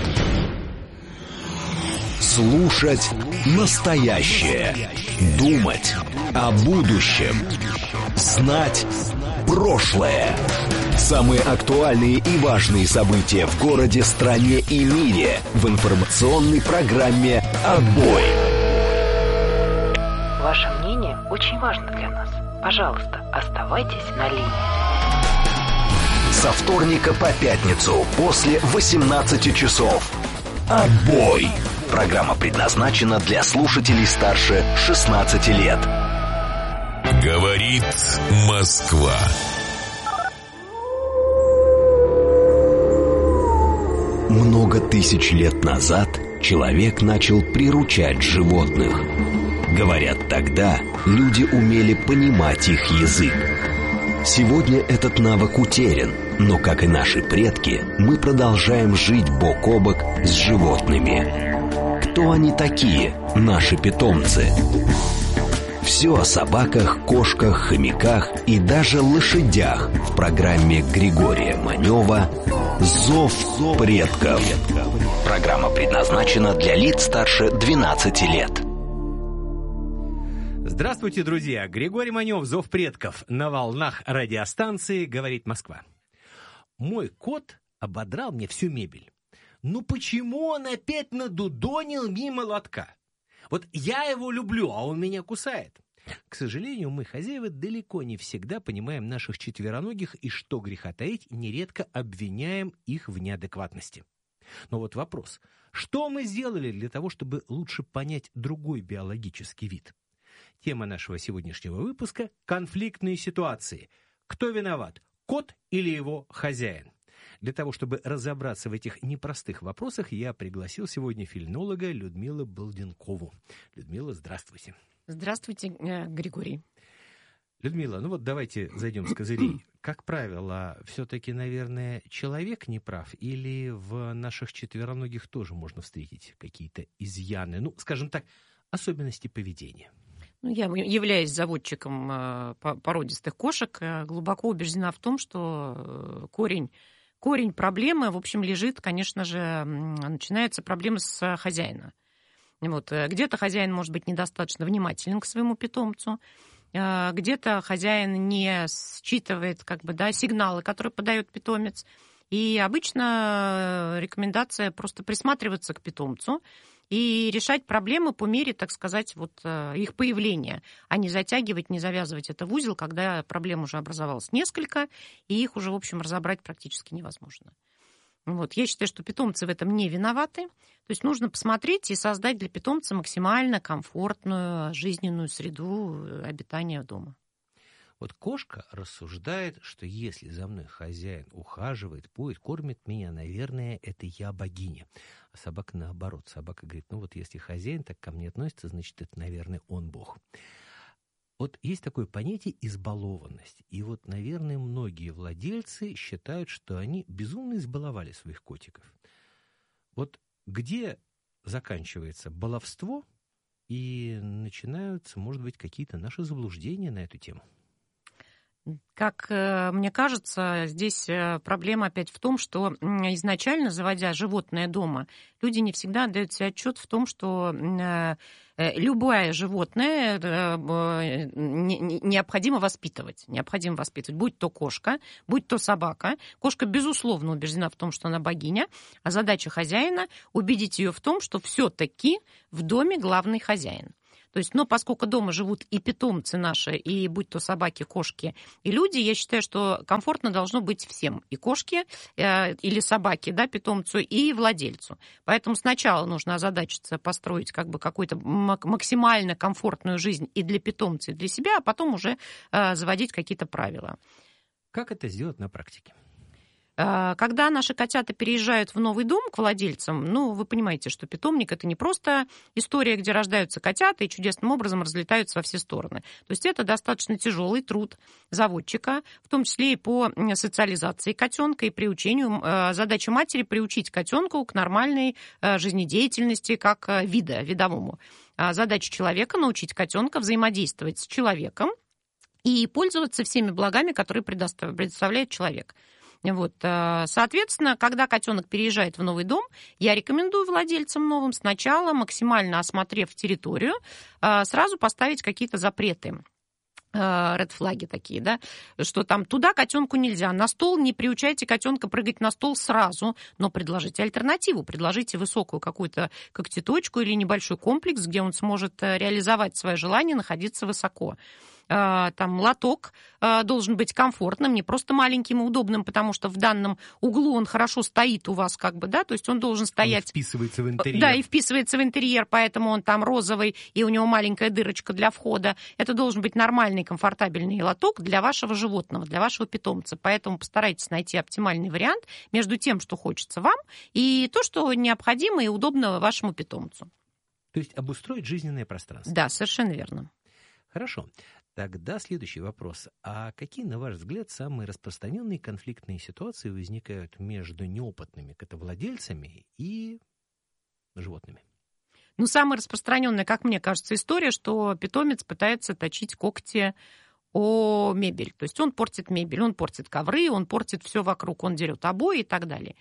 Слушать настоящее. Думать о будущем. Знать прошлое. Самые актуальные и важные события в городе, стране и мире в информационной программе «Отбой». важно для нас. Пожалуйста, оставайтесь на линии. Со вторника по пятницу после 18 часов. Отбой! Программа предназначена для слушателей старше 16 лет. Говорит Москва. Много тысяч лет назад человек начал приручать животных. Говорят, тогда люди умели понимать их язык. Сегодня этот навык утерян, но, как и наши предки, мы продолжаем жить бок о бок с животными. Кто они такие, наши питомцы? Все о собаках, кошках, хомяках и даже лошадях в программе Григория Манева «Зов предков». Программа предназначена для лиц старше 12 лет. Здравствуйте, друзья! Григорий Манев, «Зов предков» на волнах радиостанции «Говорит Москва». Мой кот ободрал мне всю мебель. Ну почему он опять надудонил мимо лотка? Вот я его люблю, а он меня кусает. К сожалению, мы, хозяева, далеко не всегда понимаем наших четвероногих и, что греха таить, нередко обвиняем их в неадекватности. Но вот вопрос: что мы сделали для того, чтобы лучше понять другой биологический вид? Тема нашего сегодняшнего выпуска – конфликтные ситуации. Кто виноват, кот или его хозяин? Для того, чтобы разобраться в этих непростых вопросах, я пригласил сегодня фелинолога Людмилу Балденкову. Людмила, здравствуйте. Здравствуйте, Григорий. Людмила, ну вот давайте зайдем с козырей. Как правило, все-таки, наверное, человек не прав, или в наших четвероногих тоже можно встретить какие-то изъяны, ну, скажем так, особенности поведения? Я, являясь заводчиком породистых кошек, глубоко убеждена в том, что корень проблемы, в общем, лежит, конечно же, начинается проблема с хозяина. Вот, где-то хозяин может быть недостаточно внимателен к своему питомцу, где-то хозяин не считывает сигналы, которые подает питомец. И обычно рекомендация просто присматриваться к питомцу и решать проблемы по мере, так сказать, их появления, а не затягивать, не завязывать это в узел, когда проблем уже образовалось несколько, и их уже, в общем, разобрать практически невозможно. Вот. Я считаю, что питомцы в этом не виноваты. То есть нужно посмотреть и создать для питомца максимально комфортную жизненную среду обитания дома. Вот кошка рассуждает, что если за мной хозяин ухаживает, поет, кормит меня, наверное, это я богиня. А собака наоборот. Собака говорит, ну вот если хозяин так ко мне относится, значит, это, наверное, он бог. Вот есть такое понятие избалованность. И вот, наверное, многие владельцы считают, что они безумно избаловали своих котиков. Вот где заканчивается баловство и начинаются, может быть, какие-то наши заблуждения на эту тему? Как мне кажется, здесь проблема опять в том, что изначально, заводя животное дома, люди не всегда отдают себе отчет в том, что любое животное необходимо воспитывать. Будь то кошка, будь то собака. Кошка, безусловно, убеждена в том, что она богиня, а задача хозяина — убедить ее в том, что все-таки в доме главный хозяин. То есть, но поскольку дома живут и питомцы наши, и будь то собаки, кошки и люди, я считаю, что комфортно должно быть всем. И кошке, или собаке, да, питомцу, и владельцу. Поэтому сначала нужно озадачиться, построить какую-то максимально комфортную жизнь и для питомца, и для себя, а потом уже заводить какие-то правила. Как это сделать на практике? Когда наши котята переезжают в новый дом к владельцам, вы понимаете, что питомник — это не просто история, где рождаются котята и чудесным образом разлетаются во все стороны. То есть это достаточно тяжелый труд заводчика, в том числе и по социализации котенка и приучению. Задача матери — приучить котенку к нормальной жизнедеятельности как видовому. Задача человека — научить котенка взаимодействовать с человеком и пользоваться всеми благами, которые предоставляет человек. Вот. Соответственно, когда котенок переезжает в новый дом, я рекомендую владельцам новым сначала, максимально осмотрев территорию, сразу поставить какие-то запреты. Ред-флаги такие, да, что там туда котенку нельзя, на стол не приучайте котенка прыгать на стол сразу, но предложите альтернативу, предложите высокую какую-то когтеточку или небольшой комплекс, где он сможет реализовать свое желание находиться высоко. там лоток должен быть комфортным, не просто маленьким и удобным, потому что в данном углу он хорошо стоит у вас, как бы, да, то есть он должен стоять... Он вписывается в интерьер. Да, и вписывается в интерьер, поэтому он там розовый, и у него маленькая дырочка для входа. Это должен быть нормальный, комфортабельный лоток для вашего животного, для вашего питомца. Поэтому постарайтесь найти оптимальный вариант между тем, что хочется вам, и то, что необходимо и удобно вашему питомцу. То есть обустроить жизненное пространство. Да, совершенно верно. Хорошо. Тогда следующий вопрос. А какие, на ваш взгляд, самые распространенные конфликтные ситуации возникают между неопытными котовладельцами и животными? Ну, самая распространенная, как мне кажется, история, что питомец пытается точить когти о мебель. То есть он портит мебель, он портит ковры, он портит все вокруг, он дерет обои и так далее.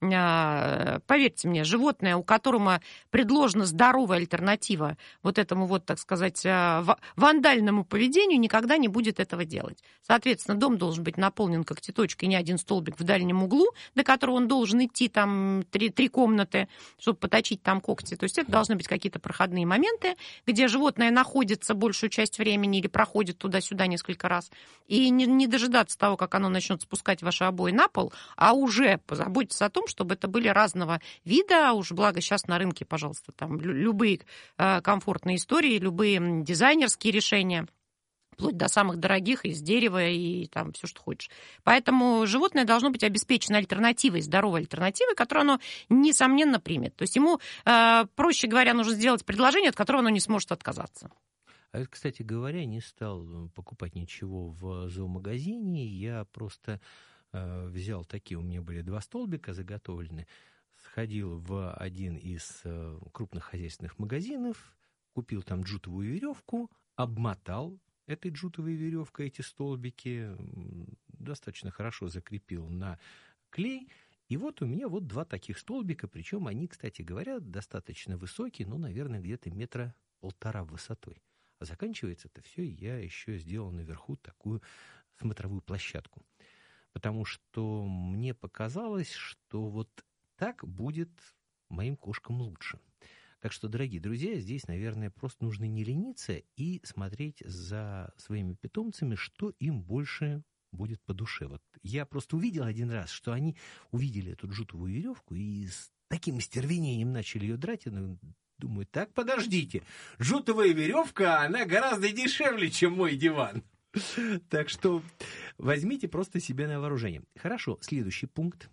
Поверьте мне, животное, у которого предложена здоровая альтернатива вот этому вот, так сказать, вандальному поведению, никогда не будет этого делать. Соответственно, дом должен быть наполнен когтеточкой, не один столбик в дальнем углу, до которого он должен идти там 3 комнаты, чтобы поточить там когти. То есть это должны быть какие-то проходные моменты, где животное находится большую часть времени или проходит туда-сюда несколько раз. И не дожидаться того, как оно начнет спускать ваши обои на пол, а уже позаботиться о том, чтобы это были разного вида, уж благо сейчас на рынке, пожалуйста, там любые комфортные истории, любые дизайнерские решения, вплоть до самых дорогих, из дерева и там все, что хочешь. Поэтому животное должно быть обеспечено альтернативой, здоровой альтернативой, которую оно, несомненно, примет. То есть ему, проще говоря, нужно сделать предложение, от которого оно не сможет отказаться. А, кстати говоря, не стал покупать ничего в зоомагазине, я просто... взял такие, у меня были 2 столбика заготовлены, сходил в один из крупных хозяйственных магазинов, купил там джутовую веревку, обмотал этой джутовой веревкой эти столбики, достаточно хорошо закрепил на клей, и вот у меня вот 2 таких столбика, причем они, кстати говоря, достаточно высокие, ну, наверное, где-то 1,5 метра высотой. А заканчивается это все, я еще сделал наверху такую смотровую площадку. Потому что мне показалось, что вот так будет моим кошкам лучше. Так что, дорогие друзья, здесь, наверное, просто нужно не лениться и смотреть за своими питомцами, что им больше будет по душе. Вот я просто увидел один раз, что они увидели эту джутовую веревку и с таким стервенением начали ее драть. Я думаю, так, подождите, джутовая веревка, она гораздо дешевле, чем мой диван. Так что возьмите просто себя на вооружение. Хорошо, следующий пункт,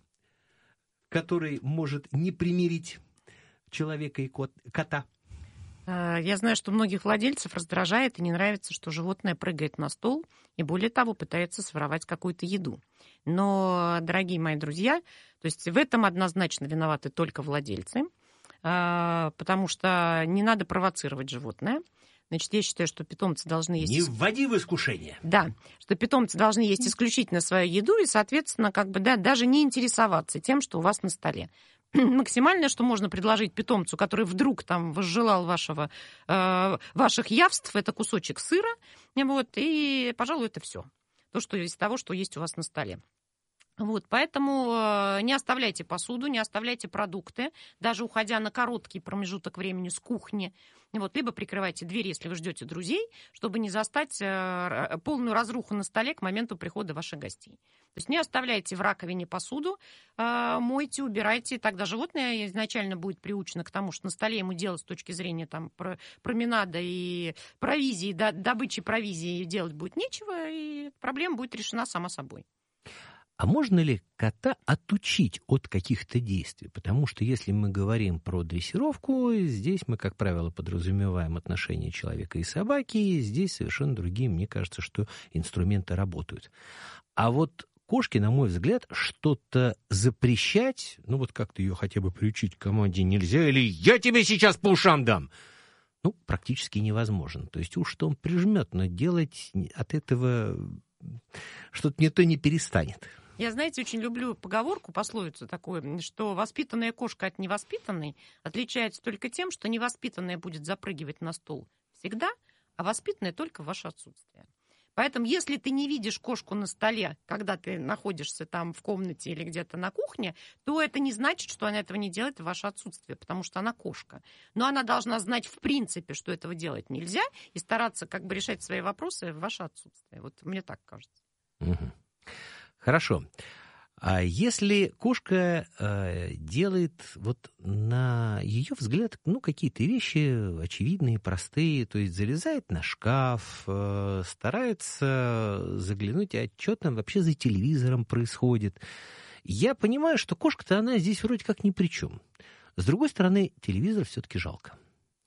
который может не примирить человека и кота. Я знаю, что многих владельцев раздражает и не нравится, что животное прыгает на стол и, более того, пытается своровать какую-то еду. Но, дорогие мои друзья, то есть в этом однозначно виноваты только владельцы, потому что не надо провоцировать животное. Значит, я считаю, что питомцы должны есть... Не вводи в искушение. Да, что питомцы должны есть исключительно свою еду и, соответственно, как бы, да, даже не интересоваться тем, что у вас на столе. Максимальное, что можно предложить питомцу, который вдруг там возжелал ваших явств, это кусочек сыра, вот, и, пожалуй, это все. То, что из того, что есть у вас на столе. Вот, поэтому не оставляйте посуду, не оставляйте продукты, даже уходя на короткий промежуток времени с кухни. Вот, либо прикрывайте дверь, если вы ждете друзей, чтобы не застать полную разруху на столе к моменту прихода ваших гостей. То есть не оставляйте в раковине посуду, мойте, убирайте. Тогда животное изначально будет приучено к тому, что на столе ему делать с точки зрения там, променада и провизии, добычи провизии делать будет нечего, и проблема будет решена сама собой. А можно ли кота отучить от каких-то действий? Потому что если мы говорим про дрессировку, здесь мы, как правило, подразумеваем отношения человека и собаки, и здесь совершенно другие, мне кажется, что инструменты работают. А вот кошке, на мой взгляд, что-то запрещать, ну вот как-то ее хотя бы приучить к команде нельзя, или «я тебе сейчас по ушам дам», ну, практически невозможно. То есть уж что он прижмет, но делать от этого что-то никто не перестанет. Я, знаете, очень люблю поговорку, пословицу такую, что воспитанная кошка от невоспитанной отличается только тем, что невоспитанная будет запрыгивать на стол всегда, а воспитанная только в ваше отсутствие. Поэтому, если ты не видишь кошку на столе, когда ты находишься там в комнате или где-то на кухне, то это не значит, что она этого не делает в ваше отсутствие, потому что она кошка. Но она должна знать в принципе, что этого делать нельзя, и стараться как бы решать свои вопросы в ваше отсутствие. Вот мне так кажется. Угу. Хорошо. А если кошка делает, вот на ее взгляд, ну, какие-то вещи очевидные, простые, то есть залезает на шкаф, старается заглянуть, а что там вообще за телевизором происходит. Я понимаю, что кошка-то, она здесь вроде как ни при чем. С другой стороны, телевизор все-таки жалко.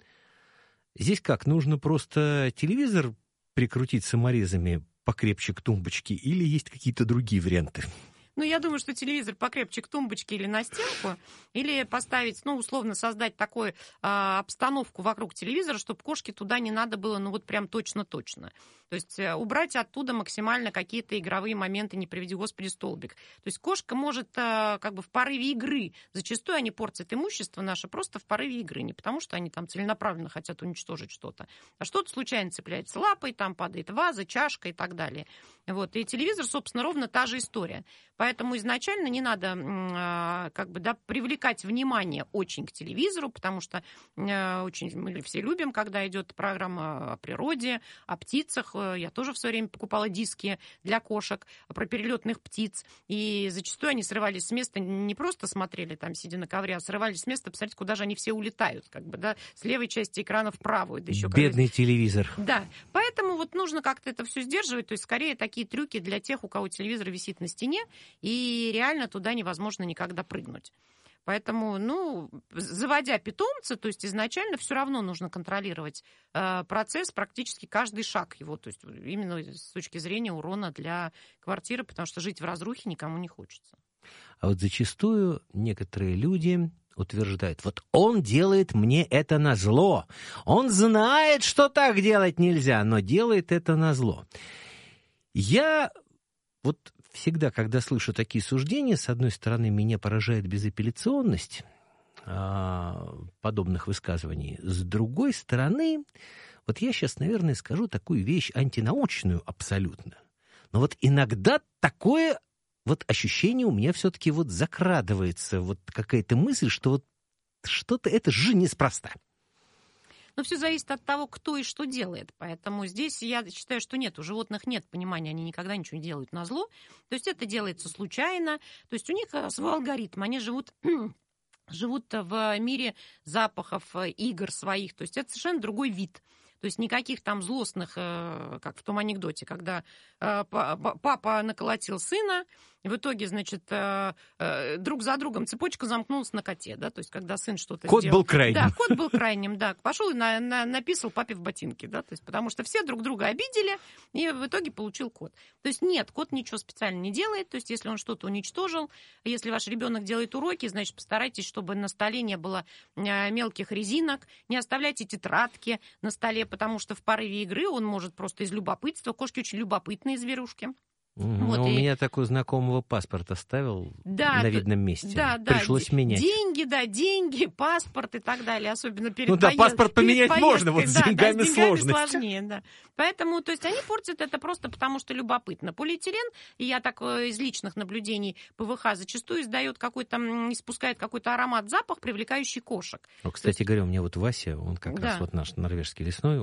Здесь как, нужно просто телевизор прикрутить саморезами покрепче к тумбочке, или есть какие-то другие варианты? Ну, я думаю, что телевизор покрепче к тумбочке или на стенку, или поставить, ну, условно, создать такую обстановку вокруг телевизора, чтобы кошке туда не надо было, ну, вот прям точно-точно. То есть убрать оттуда максимально какие-то игровые моменты, не приведи Господи, столбик. То есть кошка может как бы в порыве игры, зачастую они портят имущество наше просто в порыве игры, не потому что они там целенаправленно хотят уничтожить что-то, а что-то случайно цепляется лапой, там падает ваза, чашка и так далее. Вот. И телевизор, собственно, ровно та же история. Поэтому изначально не надо как бы, да, привлекать внимание очень к телевизору, потому что очень мы все любим, когда идет программа о природе, о птицах. Я тоже в свое время покупала диски для кошек про перелетных птиц. И зачастую они срывались с места, не просто смотрели там, сидя на ковре, а срывались с места, посмотрите, куда же они все улетают, как бы, да, с левой части экрана в правую. Да еще бедный телевизор. Да, поэтому вот нужно как-то это все сдерживать, то есть скорее такие трюки для тех, у кого телевизор висит на стене, и реально туда невозможно никогда прыгнуть. Поэтому, ну, заводя питомца, то есть изначально все равно нужно контролировать процесс, практически каждый шаг его, то есть именно с точки зрения урона для квартиры, потому что жить в разрухе никому не хочется. А вот зачастую некоторые люди утверждают, вот он делает мне это назло, он знает, что так делать нельзя, но делает это назло. Я вот всегда, когда слышу такие суждения, с одной стороны, меня поражает безапелляционность подобных высказываний. С другой стороны, вот я сейчас, наверное, скажу такую вещь антинаучную абсолютно. Но вот иногда такое вот ощущение у меня все-таки вот закрадывается, вот какая-то мысль, что вот что-то это же неспроста. Но все зависит от того, кто и что делает. Поэтому здесь я считаю, что нет, у животных нет понимания, они никогда ничего не делают назло. То есть это делается случайно. То есть у них свой алгоритм, они живут в мире запахов, игр своих. То есть это совершенно другой вид. То есть никаких там злостных, как в том анекдоте, когда папа наколотил сына, и в итоге, значит, друг за другом цепочка замкнулась на коте, да, то есть когда сын что-то сделал. Кот был крайним. Да, кот был крайним, да. Пошел и написал папе в ботинки, да, то есть потому что все друг друга обидели, и в итоге получил кот. То есть нет, кот ничего специально не делает, то есть если он что-то уничтожил, если ваш ребенок делает уроки, значит, постарайтесь, чтобы на столе не было мелких резинок, не оставляйте тетрадки на столе, потому что в порыве игры он может просто из любопытства, кошки очень любопытные зверушки. Вот, у меня такой знакомого паспорт оставил на видном месте. Да, пришлось менять. Деньги, паспорт и так далее, особенно перед поездкой. Паспорт поменять можно, вот с деньгами сложность. Сложнее, да. Поэтому, то есть они портят это просто потому, что любопытно. Полиэтилен, и я так из личных наблюдений ПВХ зачастую испускает какой-то аромат, запах, привлекающий кошек. Кстати говоря, у меня вот Вася, он как раз вот наш норвежский лесной,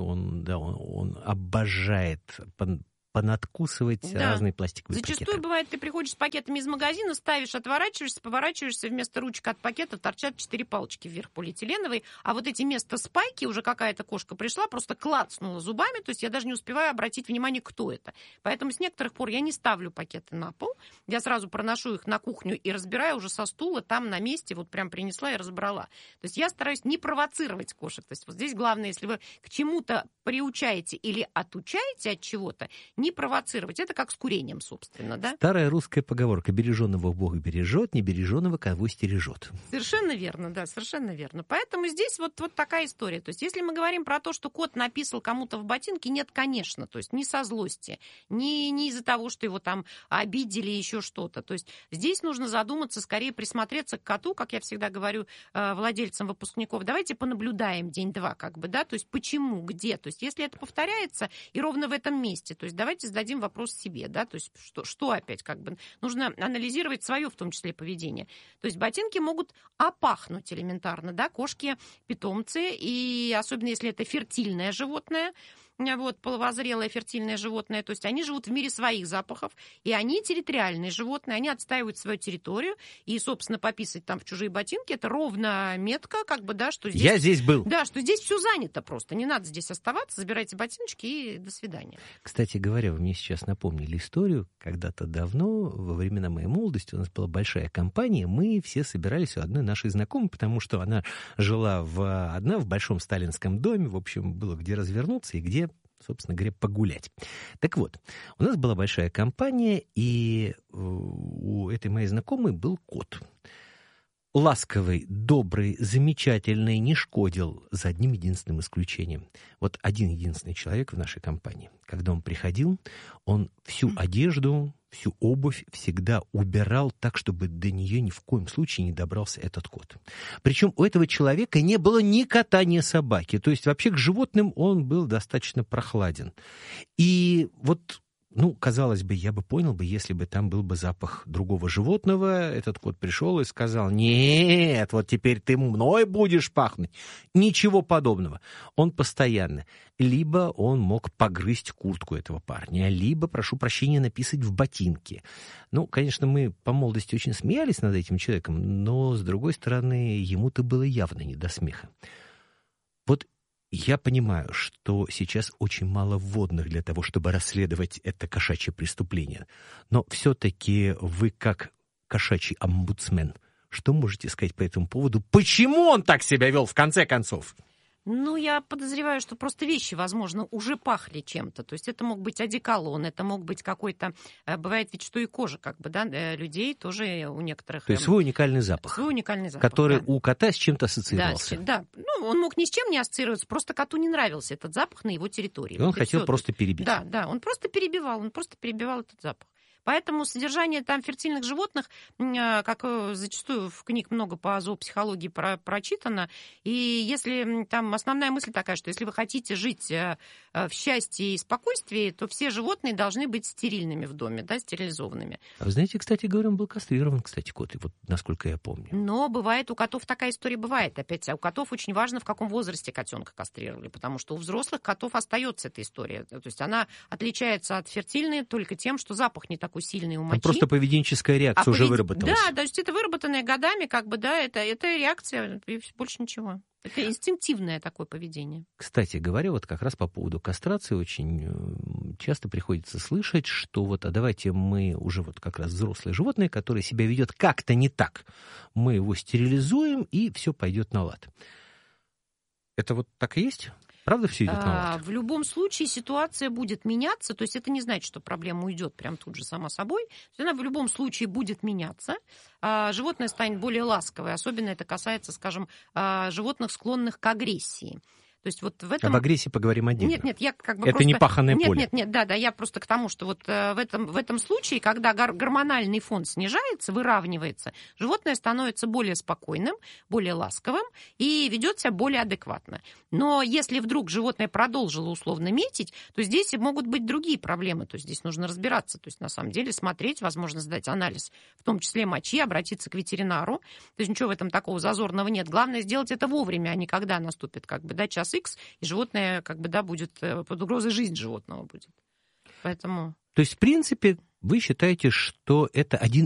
он обожает понадкусывать разные пластиковые пакеты. Зачастую бывает, ты приходишь с пакетами из магазина, ставишь, отворачиваешься, поворачиваешься, вместо ручек от пакета торчат 4 палочки вверх полиэтиленовые, а вот эти вместо спайки уже какая-то кошка пришла, просто клацнула зубами, то есть я даже не успеваю обратить внимание, кто это. Поэтому с некоторых пор я не ставлю пакеты на пол, я сразу проношу их на кухню и разбираю уже со стула, там на месте, вот прям принесла и разобрала. То есть я стараюсь не провоцировать кошек. То есть вот здесь главное, если вы к чему-то приучаете или отучаете от чего-то, не провоцировать. Это как с курением, собственно, да? Старая русская поговорка: береженого Бог бережет, небереженого кого стережет. Совершенно верно, да, совершенно верно. Поэтому здесь вот такая история. То есть если мы говорим про то, что кот написал кому-то в ботинке, нет, конечно. То есть не со злости, не из-за того, что его там обидели, еще что-то. То есть здесь нужно задуматься, скорее присмотреться к коту, как я всегда говорю владельцам выпускников. Давайте понаблюдаем день-два, как бы, да, то есть почему, где. То есть если это повторяется и ровно в этом месте, то есть давайте давайте зададим вопрос себе, да, то есть что опять, как бы, нужно анализировать свое, в том числе, поведение. То есть ботинки могут опахнуть элементарно, да, кошки-питомцы, и особенно если это фертильное животное, вот, половозрелое фертильное животное, то есть они живут в мире своих запахов, и они территориальные животные, они отстаивают свою территорию, и, собственно, пописать там в чужие ботинки, это ровно метка, как бы, да, что здесь... Я здесь был. Да, что здесь все занято просто, не надо здесь оставаться, забирайте ботиночки и до свидания. Кстати говоря, вы мне сейчас напомнили историю, когда-то давно, во времена моей молодости, у нас была большая компания, мы все собирались у одной нашей знакомой, потому что она жила одна в большом сталинском доме, в общем, было где развернуться и где, собственно говоря, погулять. Так вот, у нас была большая компания, и у этой моей знакомой был кот. Ласковый, добрый, замечательный, не шкодил, за одним единственным исключением. Вот один единственный человек в нашей компании. Когда он приходил, он всю одежду, всю обувь всегда убирал так, чтобы до нее ни в коем случае не добрался этот кот. Причем у этого человека не было ни кота, ни собаки. То есть вообще к животным он был достаточно прохладен. И вот... казалось бы, я бы понял бы, если бы там был бы запах другого животного, этот кот пришел и сказал: нет, вот теперь ты мной будешь пахнуть. Ничего подобного. Он постоянно. Либо он мог погрызть куртку этого парня, либо, прошу прощения, написать в ботинке. Конечно, мы по молодости очень смеялись над этим человеком, но, с другой стороны, ему-то было явно не до смеха. Вот я понимаю, что сейчас очень мало вводных для того, чтобы расследовать это кошачье преступление. Но все-таки вы, как кошачий омбудсмен, что можете сказать по этому поводу? Почему он так себя вел в конце концов? Я подозреваю, что просто вещи, возможно, уже пахли чем-то. То есть это мог быть одеколон, это мог быть какой-то... Бывает ведь, что и кожа, как бы, да, людей тоже у некоторых... То есть свой уникальный запах. Свой уникальный запах, который да. У кота с чем-то ассоциировался. Да. Он мог ни с чем не ассоциироваться, просто коту не нравился этот запах на его территории. И он хотел просто перебить. Да, он просто перебивал этот запах. Поэтому содержание там фертильных животных, как зачастую в книг много по зоопсихологии прочитано, и если там основная мысль такая, что если вы хотите жить в счастье и спокойствии, то все животные должны быть стерильными в доме, да, стерилизованными. А вы знаете, кстати говоря, он был кастрирован, кстати, кот, вот насколько я помню. Но бывает, у котов такая история бывает. Опять, у котов очень важно, в каком возрасте котенка кастрировали, потому что у взрослых котов остается эта история. То есть она отличается от фертильной только тем, что запах не такой сильный у мочи. Просто поведенческая реакция уже выработалась. Да, то есть это выработанная годами, как бы, да, это реакция, и больше ничего. Это инстинктивное такое поведение. Кстати говоря, вот как раз по поводу кастрации очень часто приходится слышать, что а давайте мы уже как раз взрослое животное, которое себя ведет как-то не так, мы его стерилизуем, и все пойдет на лад. Это вот так и есть? Правда все идет на лад? В любом случае ситуация будет меняться, то есть это не значит, что проблема уйдет прям тут же сама собой. Она в любом случае будет меняться. Животное станет более ласковое, особенно это касается, скажем, животных, склонных к агрессии. То есть в этом... Об агрессии поговорим отдельно. Нет, я как бы это просто... не паханное поле. Нет, да, я просто к тому, что в этом случае, когда гормональный фон снижается, выравнивается, животное становится более спокойным, более ласковым и ведет себя более адекватно. Но если вдруг животное продолжило условно метить, то здесь могут быть другие проблемы, то есть здесь нужно разбираться, то есть на самом деле смотреть, возможно, сдать анализ, в том числе мочи, обратиться к ветеринару, то есть ничего в этом такого зазорного нет. Главное сделать это вовремя, а не когда наступит, час X, и животное, будет под угрозой, жизнь животного будет. Поэтому... То есть, в принципе, вы считаете, что это один